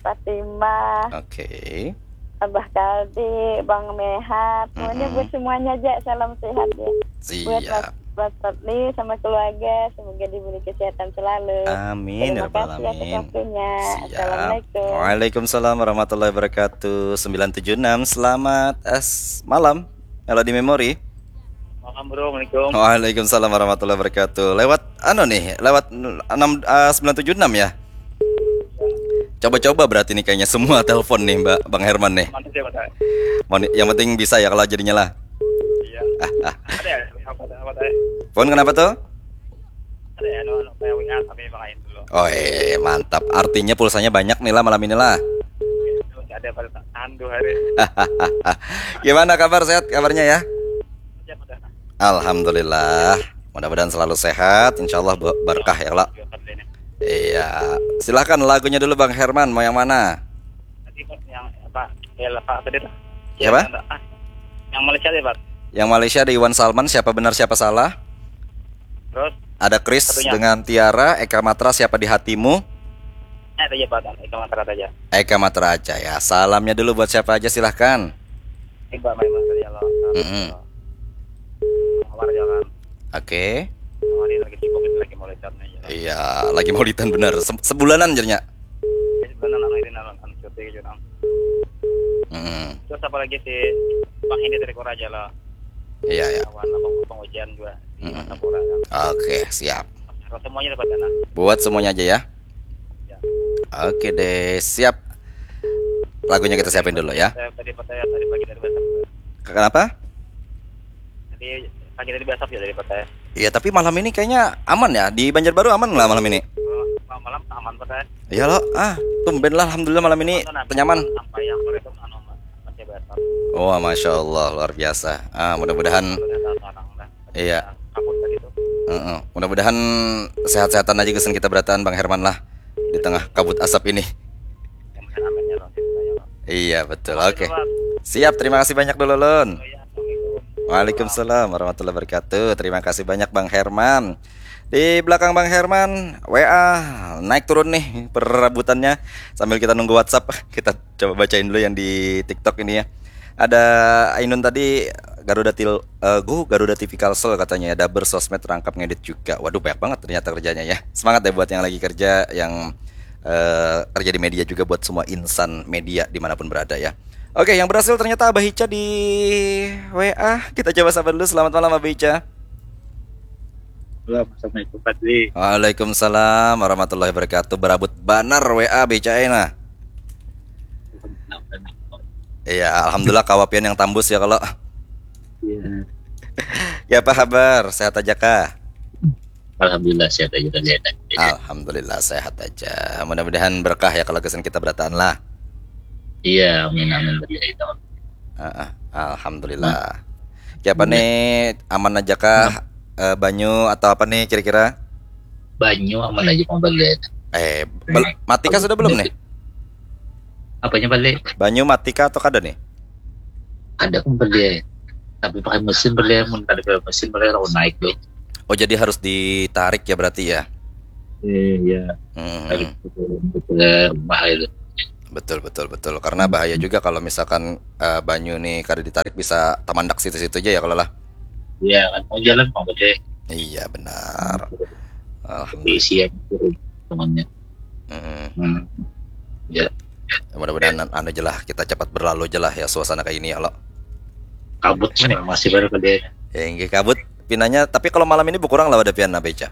Fatimah, Oke. Abah Kaldi, Bang Mehat, pokoknya buat semuanya aja salam sehat ya. Buat Mas Fadli sama keluarga, semoga diberi kesehatan selalu. Amin ya Terima rabbal kasih atas alamin. waktunya. Siap. Assalamualaikum. Waalaikumsalam warahmatullahi wabarakatuh. 976. Selamat malam. Melody Memory. Malam bro, Assalamualaikum. Waalaikumsalam warahmatullahi wabarakatuh. Lewat lewat 976 ya. Coba-coba berarti nih kayaknya semua telepon nih Bang Herman nih. Mantap ya, Pak. Yang penting bisa ya kalau jadinya lah. Iya. Ada ya? Apa tadi? Phone kenapa tuh? Ada ya, kayak WA tapi makain dulu. Oh mantap. Artinya pulsanya banyak nih lah malam ini lah. Masih ada pada tandu hari. Gimana kabar, sehat kabarnya ya? Ya, udah. Alhamdulillah. Mudah-mudahan selalu sehat. Insya Allah berkah ya Allah. Iya. Silahkan lagunya dulu Bang Herman. Mau yang mana? Tadi yang apa? Ya Pak tadi lah. Siapa? Yang Malaysia deh Pak. Yang Malaysia ada Iwan Salman. Siapa benar siapa salah? Terus Ada Chris satunya dengan Tiara. Eka Matra siapa di hatimu? ada aja Pak, Eka Matra aja. Eka Matra aja ya. Salamnya dulu buat siapa aja silahkan. Iqbal memang tadi Allah. Kamar jalan. Oke. Ini lagi sibuk ini lagi mau lecatnya ya. Iya, lagi maulidan bener. Sebulanan jadinya. Sebenarnya anak ini kan cuti gitu. Terus apa lagi sih? Bang ini dari Koraja lah. Iya ya. Kawan abang pengujian juga di Masapura kan. Oke, siap. Kalau semuanya dapat dana. Buat semuanya aja ya. Ya. Oke deh, siap. Lagunya kita siapin dulu ya. Tadi pagi dari Basap. Kenapa? Tadi pagi dari Basap ya dari Pataya. Iya, tapi malam ini kayaknya aman ya. Di Banjarbaru aman lah malam ini. Malam aman Pataya. Iya loh. Tumben lah, alhamdulillah malam ini nyaman. Sampai yang sore itu masih Basap. Oh, masya Allah, luar biasa. Mudah-mudahan. Iya. Kabut tadi itu. Mudah-mudahan sehat-sehatan aja kesan kita berataan Bang Herman lah di tengah kabut asap ini. Yang amin ya loh. Iya betul. Oke. Siap. Terima kasih banyak dulu Lun. Waalaikumsalam warahmatullahi wabarakatuh. Terima kasih banyak Bang Herman. Di belakang Bang Herman WA naik turun nih perebutannya. Sambil kita nunggu WhatsApp, kita coba bacain dulu yang di TikTok ini ya. Ada Ainun tadi Garuda TV Kalsel katanya ya, Daber sosmed rangkap ngedit juga. Waduh banyak banget ternyata kerjanya ya. Semangat ya buat yang lagi kerja, yang kerja di media juga, buat semua insan media dimanapun berada ya. Oke, yang berhasil ternyata Abah Ica di WA. Kita coba sabar dulu. Selamat malam Abah Ica. Assalamualaikum Fadli. Waalaikumsalam warahmatullahi wabarakatuh. Berabut banar WA Abah Ica enak. Iya, alhamdulillah kawapian yang tambus ya kalau. Iya. Ya apa kabar? Sehat aja kah? Alhamdulillah sehat aja dan sehat. Alhamdulillah sehat aja. Mudah-mudahan berkah ya kalau kesan kita berataan lah. Iya, amin. Alhamdulillah. Ya apa nih, aman aja kah? Banyu atau apa nih kira-kira? Banyu aman aja pembelian. Mati kah sudah belum nih? Apanya balik? Banyu mati kah atau kada nih? Ada pembelian. Tapi pakai mesin belian, mun kada pakai mesin belian aku naik deh. Oh jadi harus ditarik ya berarti ya? Iya. Betul bahaya. Betul. Karena bahaya juga kalau misalkan banyu nih kada ditarik bisa tamandak situ-situ aja ya kalau lah. Iya kan mau jalan mau gede. Iya benar. Alhamdulillah. Temannya. Ya. Mudah-mudahan anu jelah kita cepat berlalu jelah ya suasana kayak ini ya lo. Kabut nih masih baru gede. Enggak kabut pinanya, tapi kalau malam ini berkurang lah ada piana beca.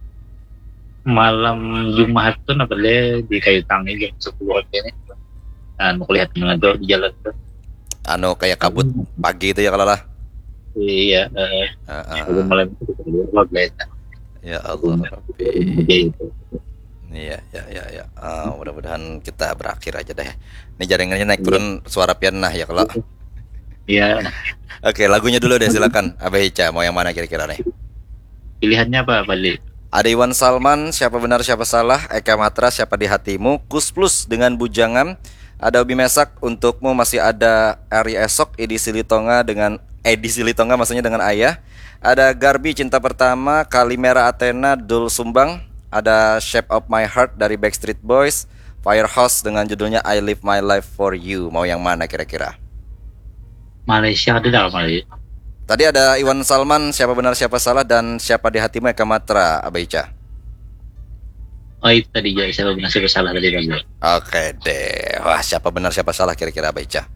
Malam Jumat tuh nabele di kayu tangi jam 10 ini. Anu kelihatan ngador di jalan tuh. Anu kayak kabut pagi itu ya kalau lah. Iya, malam itu keluar kelihatan. Ya Allah Rabbi. Iya. Mudah-mudahan kita berakhir aja deh. Ini jaringannya naik turun suara piana ya kalau. Iya. Oke, lagunya dulu deh silakan. Abah Ica mau yang mana kira-kira nih? Pilihannya apa, Bali? Ada Iwan Salman, Siapa Benar Siapa Salah, Eka Matra, Siapa di Hatimu, Kus Plus dengan Bujangan, ada Obi Mesak, Untukmu, masih ada Ari Esok, edisi Litonga maksudnya dengan Ayah. Ada Garbi Cinta Pertama, Kalimera Athena, Dul Sumbang, ada Shape of My Heart dari Backstreet Boys, Firehouse dengan judulnya I Live My Life For You. Mau yang mana kira-kira? Malaysia ada dalam Malaysia. Tadi ada Iwan Salman, Siapa Benar Siapa Salah, dan Siapa di Hatimu Eka Matra, Abah Ica. Oh itu tadi ya, Siapa Benar Siapa Salah tadi kan. Oke deh. Wah, Siapa Benar Siapa Salah kira-kira Abah Ica?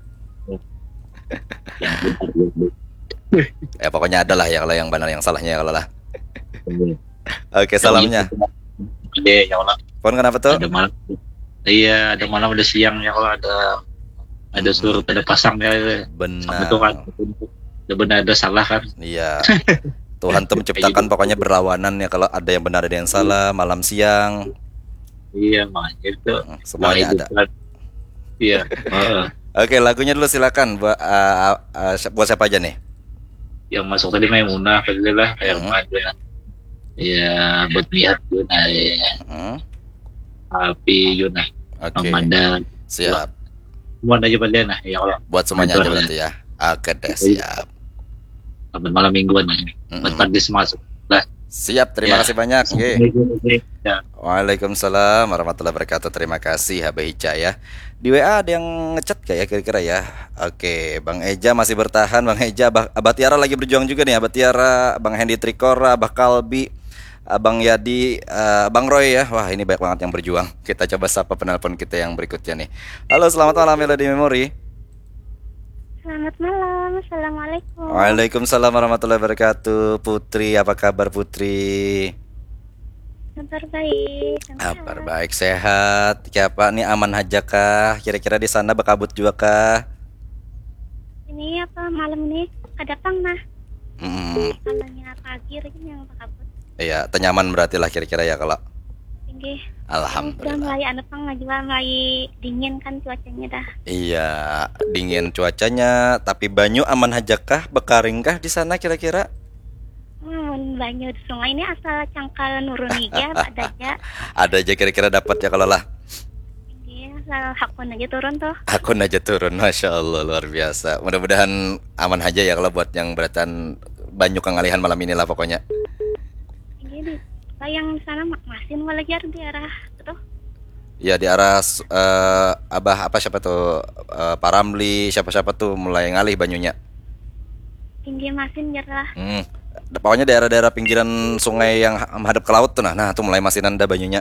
Ya pokoknya ada lah ya, kalau yang benar yang salahnya ya kalau lah. Oke, salamnya. Ada ya Allah. Pon kenapa tuh? Ada malam. Iya, ada malam, ada siang ya kalau ada surut, ada pasang ya. Benar. Betul kan. Ada benar ada salah kan. Iya. Tuhan tuh menciptakan pokoknya berlawanan ya, kalau ada yang benar ada yang salah, malam siang. Iya, makanya itu. Semuanya ada. Iya. Oke, lagunya dulu silakan buat siapa aja nih? Yang masuk tadi Maimunah, Fadilah, Herman, ya buat lihat Yuna, Api Yuna, Oke. Ramadan, Siap. semua aja pada nah, ya Allah. Buat semuanya aja berarti ya. Oke deh, siap. Sampai malam mingguan nih, bentar masuk lah. Siap, terima kasih banyak. Oke. Ya. Waalaikumsalam warahmatullahi wabarakatuh. Terima kasih Abah Ica ya. Di WA ada yang ngechat gak ya kira-kira ya? Oke, Bang Eja masih bertahan. Bang Eja, Abah Tiara lagi berjuang juga nih. Abah Tiara, Bang Hendy Trikora, Abah Kalbi, Abang Yadi, Bang Roy ya. Wah, ini banyak banget yang berjuang. Kita coba sapa penelpon kita yang berikutnya nih. Halo, selamat malam Melody Memory. Selamat malam, assalamualaikum. Waalaikumsalam warahmatullahi wabarakatuh. Putri, apa kabar Putri? Kabar baik. Kabar baik, sehat. Siapa nih, aman aja kah? Kira-kira di sana berkabut juga kah? Ini apa malam ini ada pang nah. Kalanya pagi ini yang berkabut. Iya, tenyaman berarti lah kira-kira ya kalau. Tinggi. Alhamdulillah. Udah mulai pang lagi mulai dingin kan cuacanya dah. Iya, dingin cuacanya. Tapi banyu aman aja kah? Bekaring kah di sana kira-kira? Banyu di sungai ini asal cangkal nurun aja, ada aja. Ada aja kira-kira dapat ya kalau lah. Iya, asal hakun aja turun tuh. Akun aja turun, Masya Allah, luar biasa. Mudah-mudahan aman aja ya kalau buat yang beratan banyu kengalihan malam ini lah pokoknya. Jadi, yang sana masin lagi di arah itu. Ya di arah Abah apa siapa tuh, Pak Ramli, siapa-siapa tuh mulai ngalih banyunya. Tinggi masin jarah. Pokoknya daerah-daerah pinggiran sungai yang menghadap ke laut tuh, nah tuh mulai masinan dah banyunya.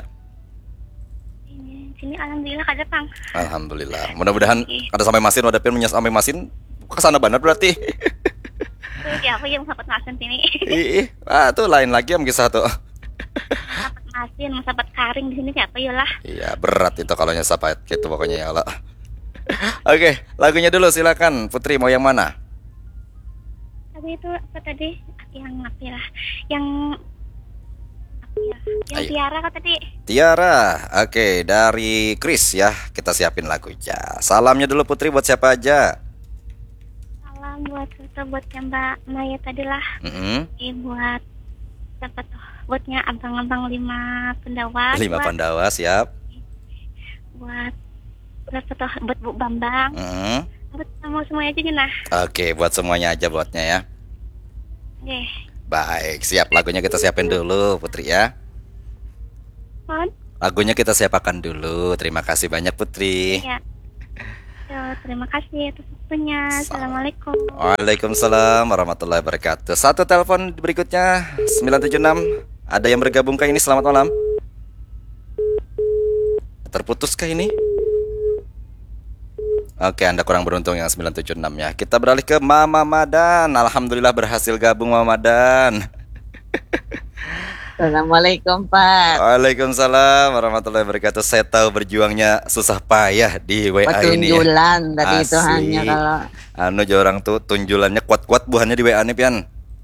Sini alhamdulillah ada pang. Alhamdulillah. Mudah-mudahan ada sampai masin, ada pun menyas sampai masin ke sana benar berarti. Ya aku yang sahabat masin sini. Tuh lain lagi yang kisah tuh. Sahabat masin, sahabat karing di sini siapa ya lah. Iya, berat itu kalau nyasapat gitu pokoknya ya Allah. Oke, lagunya dulu silakan Putri, mau yang mana? Tapi itu apa tadi? Yang apa ya? Yang Tiara kata tadi. Tiara, oke, dari Chris ya. Kita siapin lagunya. Salamnya dulu Putri buat siapa aja? Salam buat Mbak Maya tadi lah. Buat siapa tuh? Buatnya abang-abang 5 pendawas. 5 pendawas, siap. Buat Bu Bambang. Buat semuanya aja nah. Oke, buat semuanya aja buatnya ya. Oke. Baik, siap. Lagunya kita siapin dulu Putri ya. Lagunya kita siapkan dulu. Terima kasih banyak Putri. Iya. Terima kasih atas waktunya. Assalamualaikum. Waalaikumsalam warahmatullahi wabarakatuh. Satu telepon berikutnya 976. Ada yang bergabung kah ini? Selamat malam. Terputus kah ini? Oke, Anda kurang beruntung yang 976 ya. Kita beralih ke Mama Madan. Alhamdulillah berhasil gabung Mama Madan. Assalamualaikum Pak. Waalaikumsalam warahmatullahi wabarakatuh. Saya tahu berjuangnya susah payah di WA ini ya. Tunjulan tadi itu hanya kalau orang tuh tunjulannya kuat-kuat buhannya di WA nih Pian.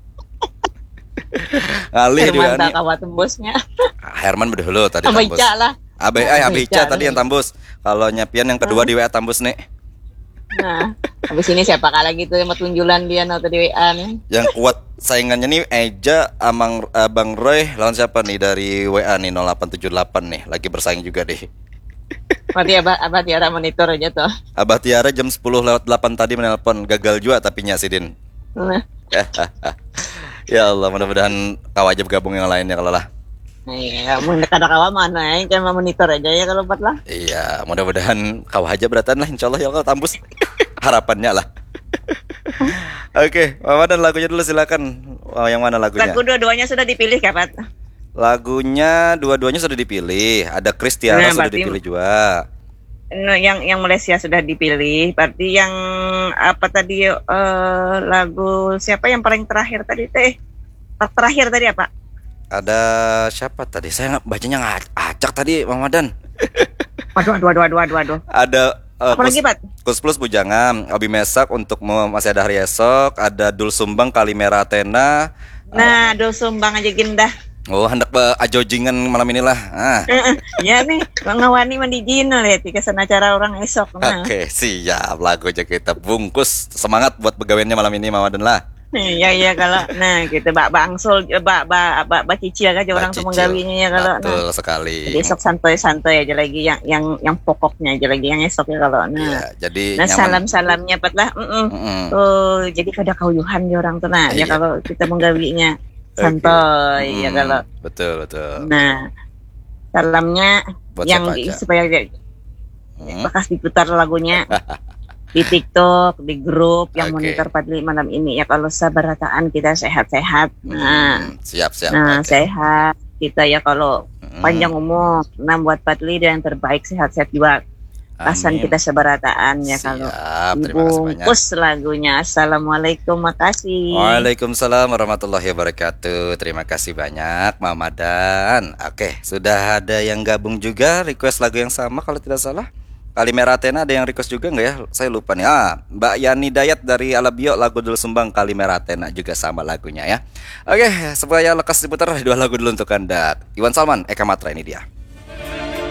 Ngalih di WA nih. Herman tembusnya. Herman dulu tadi tambus. Abica lah. Abica tadi yang tambus. Kalau Pian yang kedua di WA tambus nih. Nah, habis ini siapa kalah gitu sama tunjulan dia atau di WA nih. Yang kuat saingannya nih Eja, Bang Roy lawan siapa nih dari WA nih 0878 nih. Lagi bersaing juga deh. Berarti Abah Tiara monitor aja tuh. Abah Tiara jam 10:08 tadi menelpon, gagal juga tapi Sidin. Nah. Ya Allah, mudah-mudahan kau aja gabung yang lainnya kalau lah. Iya, mau dekat kawan mana ya, cuma monitor aja ya kalau buat lah. Iya, mudah-mudahan kau aja beratan lah, insya Allah ya Allah tambus. Harapannya lah. Oke, Mama dan lagunya dulu silakan. Oh, yang mana lagunya? Lagu dua-duanya sudah dipilih kapan? Lagunya dua-duanya sudah dipilih. Ada Kristiana sudah dipilih juga. No, yang Malaysia sudah dipilih. Berarti yang apa tadi lagu siapa yang paling terakhir tadi teh? Terakhir tadi apa? Ada siapa tadi? Saya bacanya nggak acak tadi, Bang Madan. Waduh. Ada Apa lagi, Pat? Kus Plus Bujangan, Abi Mesak untuk masih ada hari esok, ada Dul Sumbang Kalimera Athena. Nah, Dul Sumbang aja gindah. Oh, hendak ajojingan malam inilah. Ya nih, ngawani mandi jin lihat di kesan acara orang esok. Nah. Oke, siap. Lagu aja kita bungkus. Semangat buat pegawainya malam ini, Mama Dan lah. Iya kalau kita bak angsul bak cicil aja orang tuh menggawinya ya kalau betul sekali. Jadi esok santai aja lagi yang pokoknya aja lagi yang esok ya kalau jadi salamnya patlah oh jadi kada kauyuhan ya orang tuh ya kalau kita menggawinya santai ya kalau betul nah salamnya buat yang supaya bekas diputar lagunya di TikTok, di grup yang monitor Padli malam ini ya kalau sabarataan kita sehat-sehat. Siap. Nah, sehat kita ya kalau panjang umur. Nah, buat Padli dan yang terbaik sehat-sehat juga. Pasan kita sebarataan ya kalau dibungkus lagunya. Assalamualaikum, makasih. Waalaikumsalam warahmatullahi wabarakatuh. Terima kasih banyak Mama Dan. Oke, sudah ada yang gabung juga request lagu yang sama kalau tidak salah. Kalimera Athena ada yang request juga nggak ya? Saya lupa nih. Mbak Yani Dayat dari Alabio lagu Dul Sumbang Kalimera Athena juga sama lagunya ya. Oke, supaya lekas diputar dua lagu dulu untuk Anda. Iwan Salman, Eka Matra ini dia.